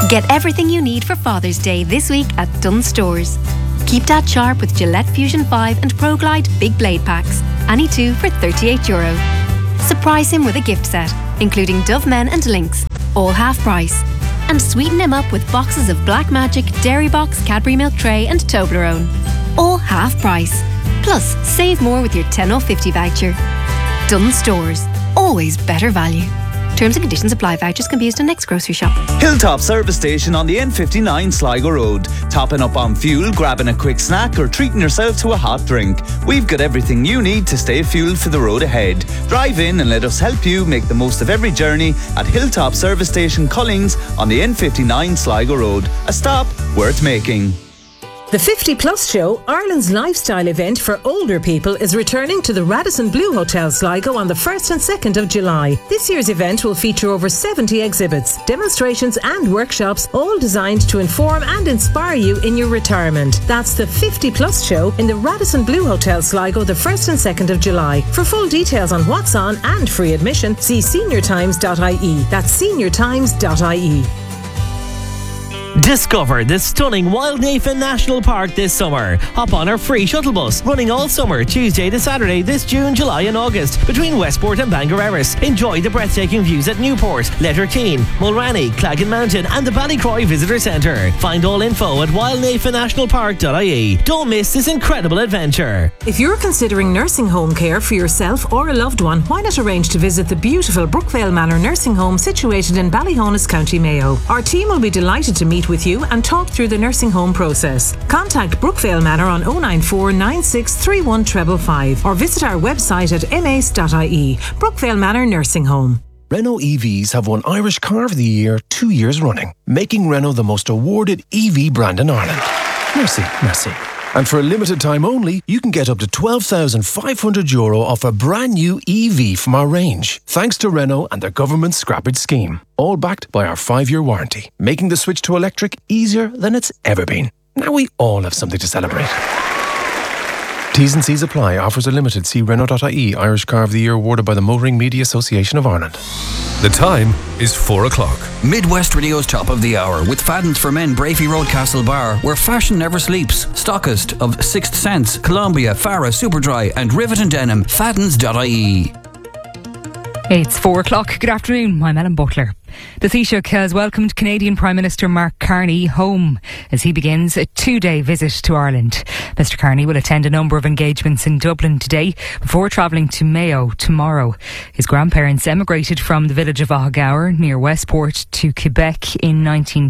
Get everything you need for Father's Day this week at Dunnes Stores. Keep Dad sharp with Gillette Fusion 5 and Pro Glide Big Blade Packs. Any two for €38. Surprise him with a gift set, including Dove Men and Lynx, all half price. And sweeten him up with boxes of Black Magic, Dairy Box, Cadbury Milk Tray and Toblerone, all half price. Plus, save more with your 10 off 50 voucher. Dunnes Stores, always better value. Terms and conditions apply. Vouchers can be used on next grocery shop. Hilltop Service Station on the N59 Sligo Road. Topping up on fuel, grabbing a quick snack or treating yourself to a hot drink. We've got everything you need to stay fueled for the road ahead. Drive in and let us help you make the most of every journey at Hilltop Service Station Collings on the N59 Sligo Road. A stop worth making. The 50 Plus Show, Ireland's lifestyle event for older people, is returning to the Radisson Blu Hotel Sligo on the 1st and 2nd of July. This year's event will feature over 70 exhibits, demonstrations and workshops, all designed to inform and inspire you in your retirement. That's the 50 Plus Show in the Radisson Blu Hotel Sligo the 1st and 2nd of July. For full details on what's on and free admission, see seniortimes.ie. That's seniortimes.ie. Discover the stunning Wild Nathan National Park this summer. Hop on our free shuttle bus, running all summer, Tuesday to Saturday, this June, July and August, between Westport and Bangor Erris. Enjoy the breathtaking views at Newport, Letterkeene, Mulranny, Claggan Mountain and the Ballycroy Visitor Centre. Find all info at wildnathannationalpark.ie. Don't miss this incredible adventure. If you're considering nursing home care for yourself or a loved one, why not arrange to visit the beautiful Brookvale Manor Nursing Home situated in Ballyhonus, County Mayo. Our team will be delighted to meet with you and talk through the nursing home process. Contact Brookvale Manor on 094 9631 555 or visit our website at mace.ie. Brookvale Manor Nursing Home. Renault EVs have won Irish Car of the Year 2 years running, making Renault the most awarded EV brand in Ireland. Merci. And for a limited time only, you can get up to €12,500 off a brand new EV from our range, thanks to Renault and their government scrappage scheme. All backed by our 5-year warranty, making the switch to electric easier than it's ever been. Now we all have something to celebrate. T's and C's apply. Offers are limited. See Renault.ie. Irish Car of the Year awarded by the Motoring Media Association of Ireland. The time is 4 o'clock. Midwest Radio's Top of the Hour with Fadden's for Men, Brafey Road, Castle Bar, where fashion never sleeps. Stockist of Sixth Sense, Columbia, Farah, Superdry and Rivet and Denim. Faddens.ie. It's 4 o'clock. Good afternoon. I'm Ellen Butler. The Taoiseach has welcomed Canadian Prime Minister Mark Carney home as he begins a 2-day visit to Ireland. Mr Carney will attend a number of engagements in Dublin today before travelling to Mayo tomorrow. His grandparents emigrated from the village of Ahagour near Westport to Quebec in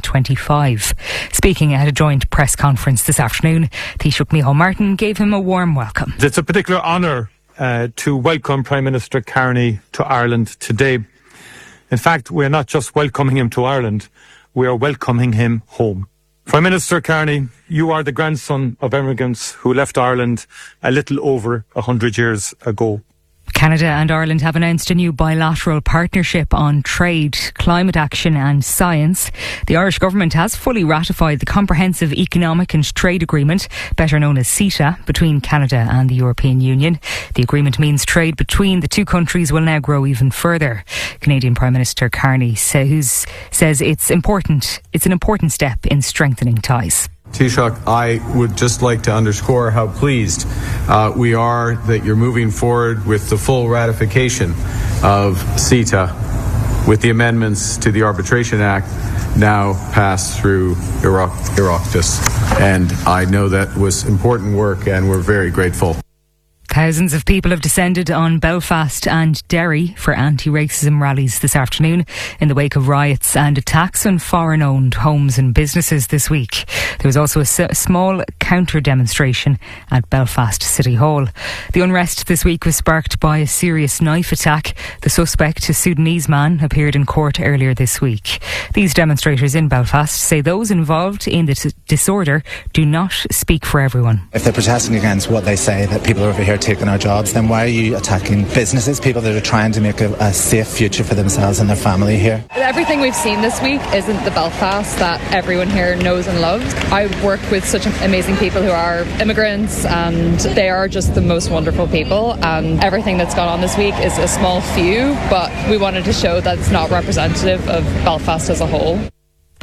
1925. Speaking at a joint press conference this afternoon, Taoiseach Micheál Martin gave him a warm welcome. It's a particular honour to welcome Prime Minister Carney to Ireland today. In fact, we're not just welcoming him to Ireland, we are welcoming him home. Prime Minister Carney, you are the grandson of immigrants who left Ireland a little over 100 years ago. Canada and Ireland have announced a new bilateral partnership on trade, climate action and science. The Irish government has fully ratified the Comprehensive Economic and Trade Agreement, better known as CETA, between Canada and the European Union. The agreement means trade between the two countries will now grow even further. Canadian Prime Minister Carney says it's an important step in strengthening ties. Taoiseach, I would just like to underscore how pleased we are that you're moving forward with the full ratification of CETA with the amendments to the Arbitration Act now passed through Oireachtas. And I know that was important work and we're very grateful. Thousands of people have descended on Belfast and Derry for anti-racism rallies this afternoon in the wake of riots and attacks on foreign-owned homes and businesses this week. There was also a small counter-demonstration at Belfast City Hall. The unrest this week was sparked by a serious knife attack. The suspect, a Sudanese man, appeared in court earlier this week. These demonstrators in Belfast say those involved in the disorder do not speak for everyone. If they're protesting against what they say, that people are over here taking our jobs, then why are you attacking businesses, people that are trying to make a safe future for themselves and their family here? Everything we've seen this week isn't the Belfast that everyone here knows and loves. I work with such amazing people who are immigrants and they are just the most wonderful people, and everything that's gone on this week is a small few, but we wanted to show that it's not representative of Belfast as a whole.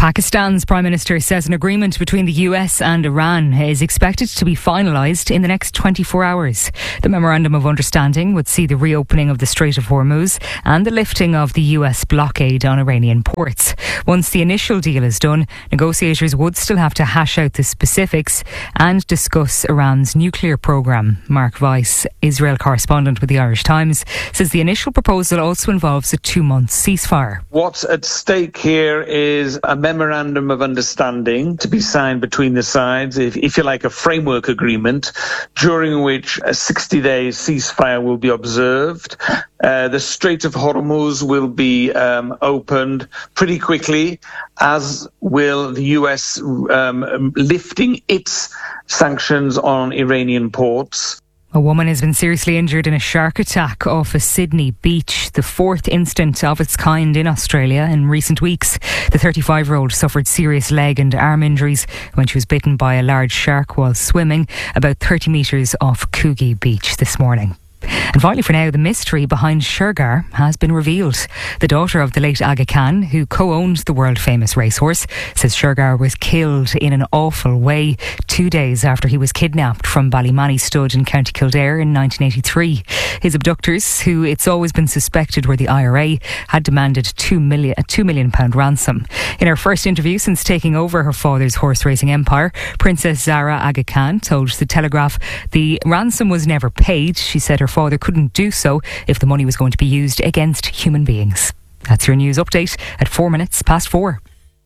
Pakistan's Prime Minister says an agreement between the US and Iran is expected to be finalised in the next 24 hours. The Memorandum of Understanding would see the reopening of the Strait of Hormuz and the lifting of the US blockade on Iranian ports. Once the initial deal is done, negotiators would still have to hash out the specifics and discuss Iran's nuclear programme. Mark Weiss, Israel correspondent with the Irish Times, says the initial proposal also involves a 2-month ceasefire. What's at stake here is a memorandum of understanding to be signed between the sides, if you like, a framework agreement, during which a 60-day ceasefire will be observed. The Strait of Hormuz will be opened pretty quickly, as will the US lifting its sanctions on Iranian ports. A woman has been seriously injured in a shark attack off a Sydney beach, the 4th incident of its kind in Australia in recent weeks. The 35-year-old suffered serious leg and arm injuries when she was bitten by a large shark while swimming about 30 metres off Coogee Beach this morning. And finally, for now, the mystery behind Shergar has been revealed. The daughter of the late Aga Khan, who co-owned the world-famous racehorse, says Shergar was killed in an awful way 2 days after he was kidnapped from Ballymoney Stud in County Kildare in 1983. His abductors, who it's always been suspected were the IRA, had demanded a £2 million ransom. In her first interview since taking over her father's horse racing empire, Princess Zara Aga Khan told The Telegraph the ransom was never paid. She said her father couldn't do so if the money was going to be used against human beings. That's your news update at 4:04.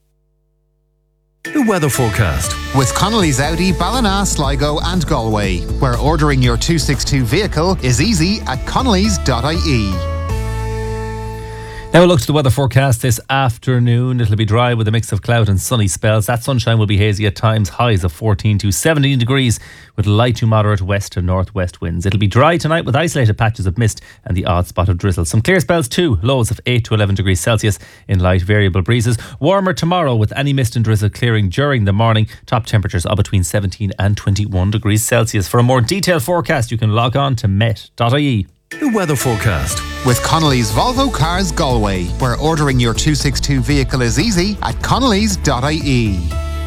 The weather forecast with Connolly's Audi, Ballina, Sligo and Galway, where ordering your 262 vehicle is easy at connolly's.ie. Now we'll look to the weather forecast this afternoon. It'll be dry with a mix of cloud and sunny spells. That sunshine will be hazy at times, highs of 14 to 17 degrees with light to moderate west and northwest winds. It'll be dry tonight with isolated patches of mist and the odd spot of drizzle. Some clear spells too, lows of 8 to 11 degrees Celsius in light variable breezes. Warmer tomorrow with any mist and drizzle clearing during the morning. Top temperatures are between 17 and 21 degrees Celsius. For a more detailed forecast, you can log on to met.ie. The weather forecast with Connolly's Volvo Cars Galway, where ordering your 262 vehicle is easy at connolly's.ie.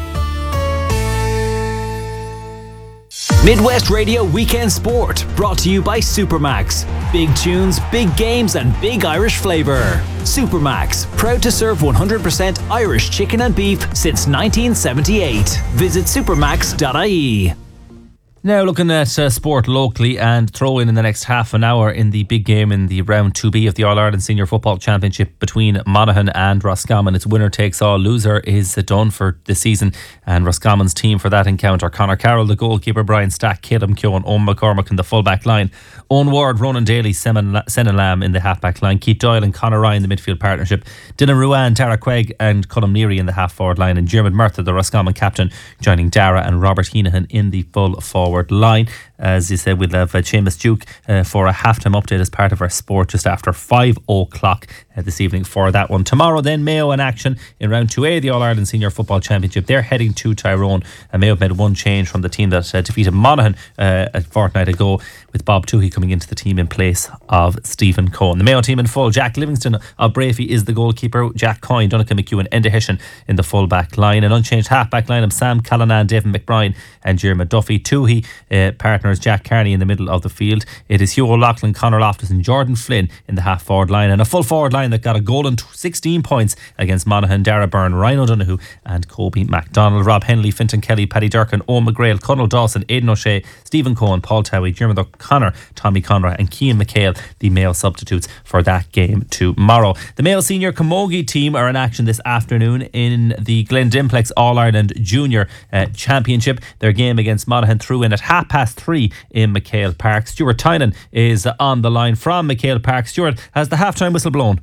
Midwest Radio Weekend Sport, brought to you by Supermax. Big tunes, big games and big Irish flavour. Supermax, proud to serve 100% Irish chicken and beef since 1978. Visit supermax.ie. Now looking at sport locally and throw in the next half an hour in the big game in the round 2B of the All-Ireland Senior Football Championship between Monaghan and Roscommon. It's winner takes all. Loser is done for the season, and Roscommon's team for that encounter: Conor Carroll, the goalkeeper; Brian Stack, Caleb Keown, Owen McCormick in the full-back line; Owen Ward, Ronan Daly, Senan Lamb in the half-back line; Keith Doyle and Conor Ryan, the midfield partnership; Dylan Ruan, Tara Quegg and Colm Neary in the half-forward line; and Diarmuid Murtha, the Roscommon captain, joining Dara and Robert Heenahan in the full-forward line. As you said, we'll have Seamus Duke for a halftime update as part of our sport just after 5 o'clock this evening for that one. Tomorrow then, Mayo in action in round 2A of the All-Ireland Senior Football Championship. They're heading to Tyrone, and Mayo have made one change from the team that defeated Monaghan a fortnight ago, with Bob Toohey coming into the team in place of Stephen Cohen. The Mayo team in full: Jack Livingston of Brafey is the goalkeeper, Jack Coyne, Donnacha McEwen, Enda Hession in the full back line. An unchanged half back line of Sam Callanan, David McBride and Jeremy Duffy. Toohey partners Jack Carney in the middle of the field. It is Hugh O'Loughlin, Conor Loftus and Jordan Flynn in the half forward line, and a full forward line that got a goal and 16 points against Monaghan: Dara Byrne, Ryan O'Donoghue and Kobe MacDonald. Rob Henley, Fintan Kelly, Paddy Durkin, Owen McGrail, Conal Dawson, Aidan O'Shea, Stephen Cohen, Paul Towie, Diarmuid O'Connor, Tommy Conroy and Cian McHale, the Mayo substitutes for that game tomorrow. The Mayo Senior Camogie team are in action this afternoon in the Glendimplex All-Ireland Junior Championship. Their game against Monaghan threw in at 3:30 in McHale Park. Stuart Tynan is on the line from McHale Park. Stuart, has the halftime whistle blown?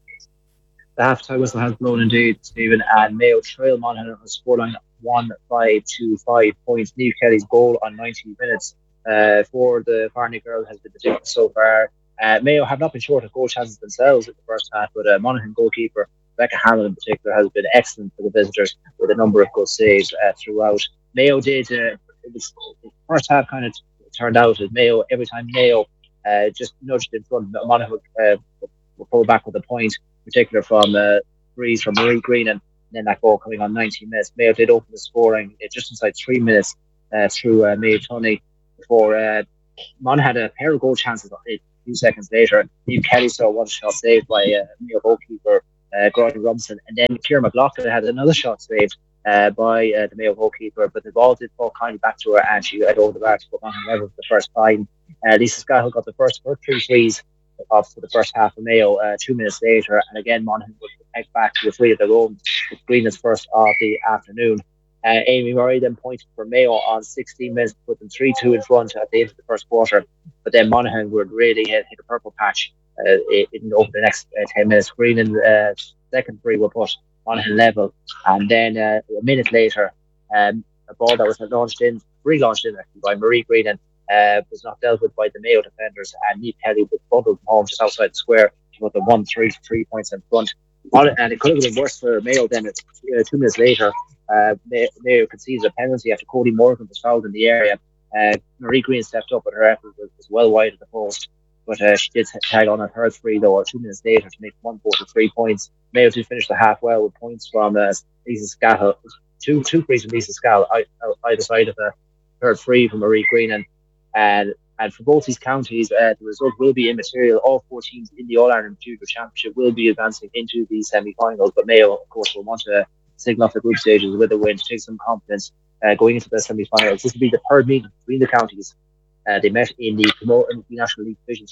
The half-time whistle has blown indeed, Stephen, and Mayo trail Monaghan on the scoreline 1-5 to 5 points. Niamh Kelly's goal on 90 minutes for the Farney girl has been the difference so far. Mayo have not been short of goal chances themselves in the first half, but Monaghan goalkeeper Rebecca Hamill in particular has been excellent for the visitors with a number of good saves throughout. Mayo did, the first half kind of turned out as Mayo, every time Mayo just nudged in front, Monaghan will pull back with a point, in particular from Breeze from Marie Green and then that goal coming on 19 minutes. Mayo did open the scoring just inside 3 minutes through Mayo Tunney before Monaghan had a pair of goal chances a few seconds later. Niamh Kelly saw one shot saved by Mayo goalkeeper Gordon Robinson, and then Ciara McLaughlin had another shot saved by the Mayo goalkeeper, but the ball did fall kindly back to her and she had over the bar to put Monaghan level for the first time. Lisa Scahill got the first of her 3 threes for the first half of Mayo 2 minutes later, and again Monaghan would head back to a 3 of their own with Greenland's first of the afternoon. Amy Murray then pointed for Mayo on 16 minutes to put them 3-2 in front at the end of the first quarter, but then Monaghan would really hit a purple patch over the next 10 minutes. Greenland's second 3 will put Monaghan level, and then a minute later a ball that was relaunched in actually by Marie Greenan was not dealt with by the Mayo defenders, and Niamh Kelly would bundle home just outside the square to put the 1-3 for 3 points in front. And it could have been worse for Mayo then. 2 minutes later, Mayo conceded a penalty after Cody Morgan was fouled in the area. Marie Green stepped up, but her effort was well wide of the post. But she did tag on her 3 though, 2 minutes later, to make 1 goal for 3 points. Mayo did finish the half well with points from Lisa Scahill. Two threes from Lisa Scahill either side of a third 3 from Marie Green. And for both these counties, the result will be immaterial. All 4 teams in the All-Ireland Junior Championship will be advancing into the semi-finals. But Mayo, of course, will want to signal off the group stages with a win to take some confidence going into the semi-finals. This will be the third meeting between the counties. They met in the National League Division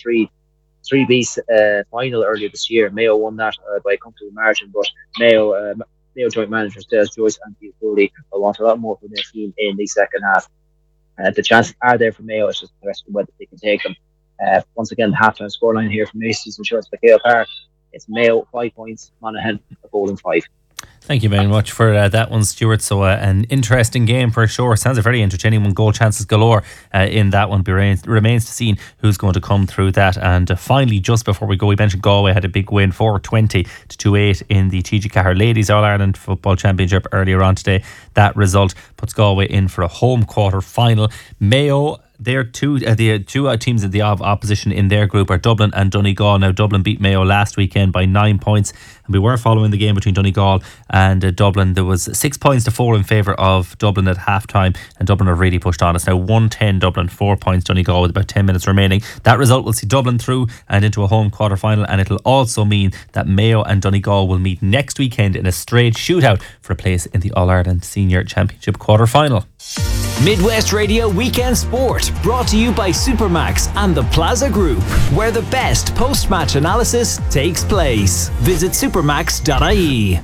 3B final earlier this year. Mayo won that by a comfortable margin, but Mayo joint managers Des Joyce and Hugh Foley will want a lot more from their team in the second half. The chances are there for Mayo. It's just the question of whether they can take them. Once again, the halftime scoreline here from Macy's Insurance McHale Park. It's Mayo 5 points, Monaghan a goal and 5. Thank you very much for that one, Stuart. So an interesting game for sure. Sounds a very entertaining one. Goal chances galore in that one. Remains to see who's going to come through that. And finally, just before we go, we mentioned Galway had a big win, 420 to 28 in the TG Cahir Ladies All-Ireland Football Championship earlier on today. That result puts Galway in for a home quarter final. Mayo, the two teams in the opposition in their group are Dublin and Donegal. Now, Dublin beat Mayo last weekend by 9 points, and we were following the game between Donegal and Dublin. There was 6 points to 4 in favour of Dublin at half time, and Dublin have really pushed on. It's now 1-10 Dublin, 4 points Donegal with about 10 minutes remaining. That result will see Dublin through and into a home quarter final, and it'll also mean that Mayo and Donegal will meet next weekend in a straight shootout for a place in the All-Ireland Senior Championship quarter final. Midwest Radio Weekend Sport, brought to you by Supermax and the Plaza Group, where the best post-match analysis takes place. Visit supermax.ie.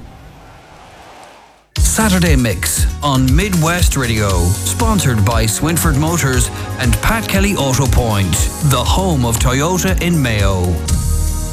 Saturday Mix on Midwest Radio, sponsored by Swinford Motors and Pat Kelly Auto Point, the home of Toyota in Mayo.